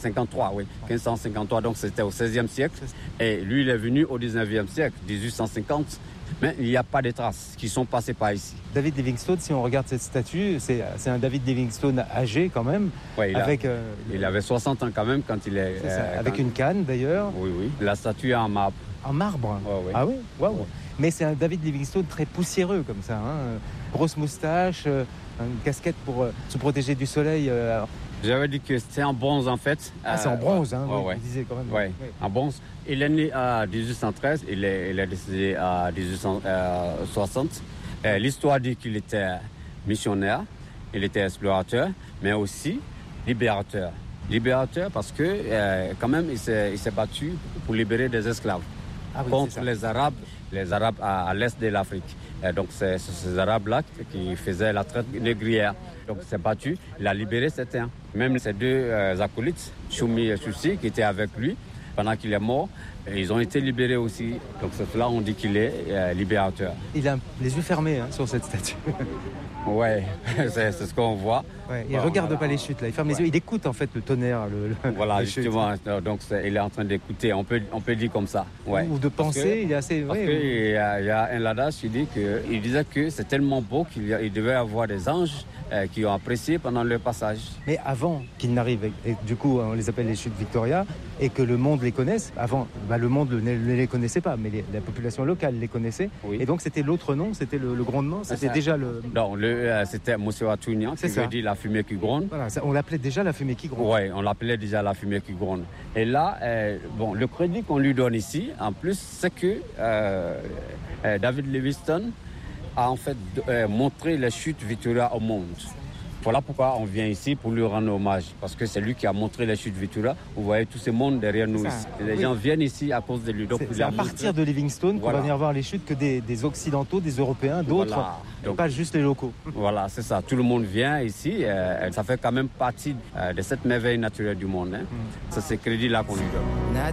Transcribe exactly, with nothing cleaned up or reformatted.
cinquante-trois, oui. quinze cent cinquante-trois, donc c'était au seizième siècle. Et lui, il est venu au dix-neuvième siècle, dix-huit cent cinquante. Mais il n'y a pas de traces qui sont passées par ici. David Livingstone, si on regarde cette statue, c'est, c'est un David Livingstone âgé quand même. Ouais, il, avec, a, euh, il avait soixante ans quand même quand il est... C'est ça, euh, avec quand... une canne d'ailleurs. Oui, oui. La statue est en marbre. En marbre ouais, ouais. Ah oui, waouh. Ouais. Mais c'est un David Livingstone très poussiéreux comme ça. Hein. Grosse moustache, euh, une casquette pour euh, se protéger du soleil. Euh, J'avais dit que c'était en bronze en fait. Ah, c'est en bronze, hein, ouais, vous ouais. disiez quand même. Ouais, ouais. En bronze. Il est né à dix-huit cent treize, il est, il est décédé à dix-huit cent soixante. Euh, l'histoire dit qu'il était missionnaire, il était explorateur, mais aussi libérateur. Libérateur parce que euh, quand même il s'est, il s'est battu pour libérer des esclaves ah, oui, contre les Arabes, les Arabes à, à l'est de l'Afrique. Et donc c'est, c'est ces Arabes-là qui faisaient la traite négrière. Donc il s'est battu, il a libéré certains. Même ses deux euh, acolytes, Choumi et Choussi, qui étaient avec lui pendant qu'il est mort, ils ont été libérés aussi. Donc c'est là on dit qu'il est euh, libérateur. Il a les yeux fermés hein, sur cette statue. Ouais, c'est, c'est ce qu'on voit. Ouais, il ne regarde voilà. pas les chutes là, il ferme ouais. les yeux, il écoute en fait le tonnerre. Le, le, voilà, justement, chutes. Donc c'est, il est en train d'écouter, on peut, on peut dire comme ça. Ouais. Ou de penser, que, il est assez... Parce ouais, qu'il ou... y, a, il y a un adage qui dit que, il disait que c'est tellement beau qu'il y a, il devait y avoir des anges euh, qui ont apprécié pendant leur passage. Mais avant qu'il n'arrive, et, et du coup on les appelle les chutes Victoria, et que le monde les connaisse, avant bah, le monde ne, ne les connaissait pas, mais les, la population locale les connaissait, oui. Et donc c'était l'autre nom, c'était le, le grondement, c'était déjà le... Non, le, euh, c'était Mosewatunian, qui veut dire la fumée qui gronde. Voilà, ça, on l'appelait déjà la fumée qui gronde. Oui, on l'appelait déjà la fumée qui gronde. Et là, euh, bon, le crédit qu'on lui donne ici, en plus, c'est que euh, euh, David Livingstone a en fait euh, montré les chutes Victoria au monde. Voilà pourquoi on vient ici pour lui rendre hommage, parce que c'est lui qui a montré les chutes Victoria. Vous voyez tout ce monde derrière nous ici. Les oui. gens viennent ici à cause de lui. Donc, c'est, c'est à partir de Livingstone voilà. qu'on va venir voir les chutes que des, des Occidentaux, des Européens, d'autres, voilà. Donc, pas juste les locaux. Voilà, c'est ça. Tout le monde vient ici. Euh, ça fait quand même partie euh, de cette merveille naturelle du monde. Hein. Mm. C'est ce crédit-là qu'on lui donne.